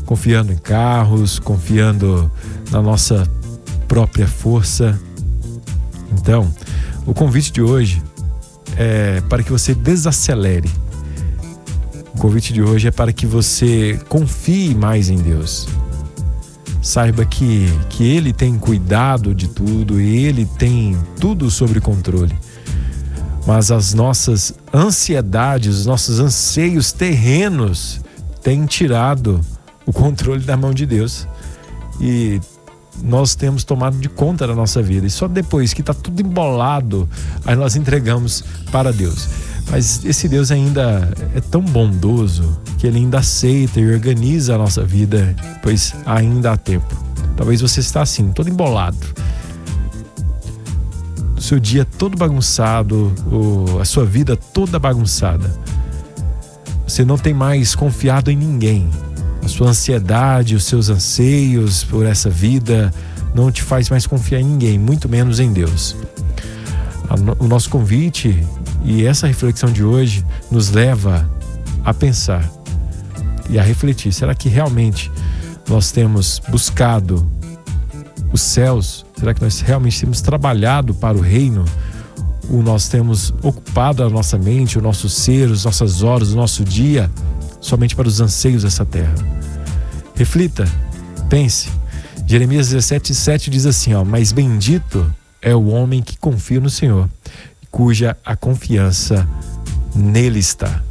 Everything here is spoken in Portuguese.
confiando em carros, confiando na nossa própria força. Então, o convite de hoje é para que você desacelere. O convite de hoje é para que você confie mais em Deus. Saiba que Ele tem cuidado de tudo e Ele tem tudo sob controle. Mas as nossas ansiedades, os nossos anseios terrenos têm tirado o controle da mão de Deus. E nós temos tomado de conta da nossa vida. E só depois que está tudo embolado, aí nós entregamos para Deus. Mas esse Deus ainda é tão bondoso que Ele ainda aceita e organiza a nossa vida, pois ainda há tempo. Talvez você está assim, todo embolado, o seu dia todo bagunçado, a sua vida toda bagunçada. Você não tem mais confiado em ninguém. A sua ansiedade, os seus anseios por essa vida não te faz mais confiar em ninguém, muito menos em Deus. O nosso convite e essa reflexão de hoje nos leva a pensar e a refletir. Será que realmente nós temos buscado os céus? Será que nós realmente temos trabalhado para o reino? Ou nós temos ocupado a nossa mente, o nosso ser, as nossas horas, o nosso dia somente para os anseios dessa terra? Reflita, pense. Jeremias 17:7 diz assim, mas bendito é o homem que confia no Senhor, cuja a confiança nele está.